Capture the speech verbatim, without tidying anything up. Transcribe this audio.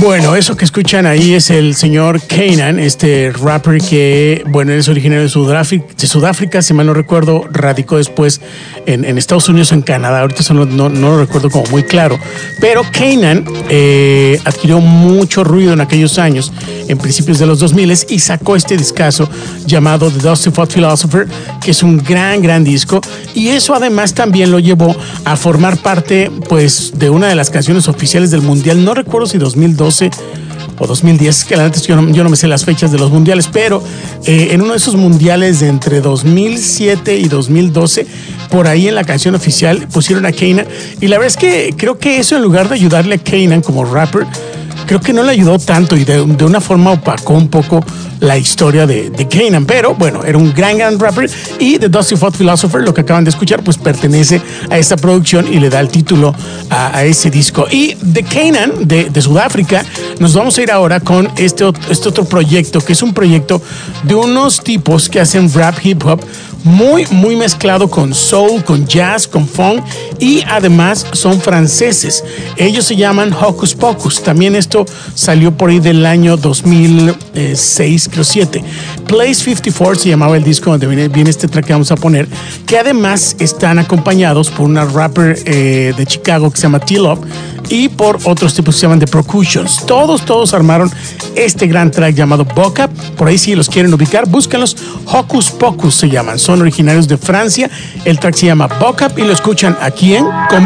Bueno, eso que escuchan ahí es el señor Kanan, este rapper que, bueno, es originario de Sudáfrica, de Sudáfrica, si mal no recuerdo, radicó después en, en Estados Unidos o en Canadá, ahorita eso no, no, no lo recuerdo como muy claro, pero Kanan eh, adquirió mucho ruido en aquellos años, en principios de los dos mil, y sacó este discazo llamado The Dusty Foot Philosopher, que es un gran, gran disco, y eso además también lo llevó a formar parte, pues, de una de las canciones oficiales del Mundial, no recuerdo si dos mil doce o dos mil diez, que antes yo no, yo no me sé las fechas de los mundiales, pero eh, en uno de esos mundiales de entre dos mil siete y dos mil doce, por ahí en la canción oficial pusieron a Kanan, y la verdad es que creo que eso, en lugar de ayudarle a Kanan como rapper, creo que no le ayudó tanto, y de, de una forma opacó un poco la historia de, de Kanan, pero bueno, era un gran, gran rapper, y The Dusty Foot Philosopher, lo que acaban de escuchar, pues pertenece a esta producción y le da el título a, a ese disco. Y de Kanan, de, de Sudáfrica, nos vamos a ir ahora con este, este otro proyecto, que es un proyecto de unos tipos que hacen rap hip hop muy, muy mezclado con soul, con jazz, con funk, y además son franceses. Ellos se llaman Hocus Pocus. También esto salió por ahí del año dos mil seis, creo siete. Place cincuenta y cuatro se llamaba el disco donde viene, viene este track que vamos a poner, que además están acompañados por una rapper eh, de Chicago que se llama T-Lop, y por otros tipos que se llaman The Percussions. Todos, todos armaron este gran track llamado Buck Up. Por ahí, si los quieren ubicar, búscanlos. Hocus Pocus se llaman. Son originarios de Francia. El track se llama Buck Up y lo escuchan aquí en Combat.